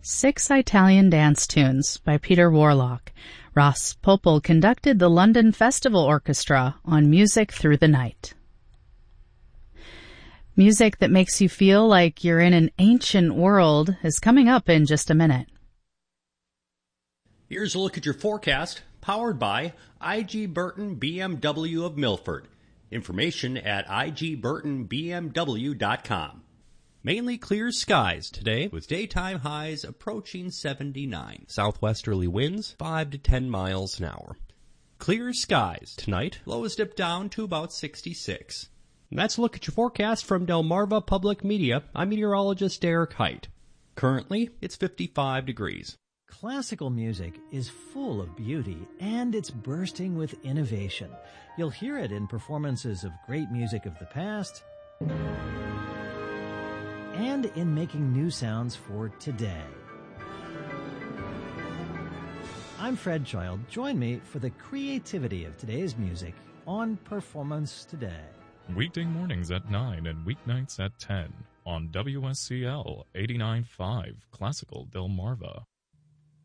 Six Italian Dance Tunes by Peter Warlock. Ross Popel conducted the London Festival Orchestra on Music Through the Night. Music that makes you feel like you're in an ancient world is coming up in just a minute. Here's a look at your forecast, powered by I.G. Burton BMW of Milford. Information at igburtonbmw.com. Mainly clear skies today, with daytime highs approaching 79. Southwesterly winds 5 to 10 miles an hour. Clear skies tonight, lows dip down to about 66. And that's a look at your forecast from Delmarva Public Media. I'm meteorologist Derek Height. Currently, it's 55 degrees. Classical music is full of beauty, and it's bursting with innovation. You'll hear it in performances of great music of the past and in making new sounds for today. I'm Fred Child. Join me for the creativity of today's music on Performance Today. Weekday mornings at 9 and weeknights at 10 on WSCL 89.5 Classical Delmarva.